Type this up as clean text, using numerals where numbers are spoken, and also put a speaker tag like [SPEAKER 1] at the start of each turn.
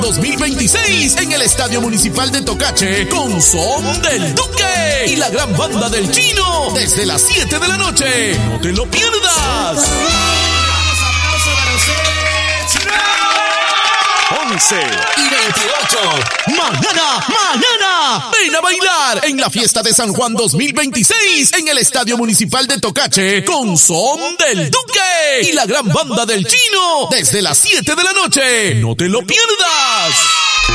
[SPEAKER 1] 2026 en el Estadio Municipal de Tocache con Son del Duque y la gran banda del Chino desde las 7 de la noche. No te lo pierdas. 11 y 28. Mañana. Ven a bailar en la fiesta de San Juan 2026 en el Estadio Municipal de Tocache con Son del Duque y la gran banda del Chino desde las 7 de la noche. No te lo pierdas.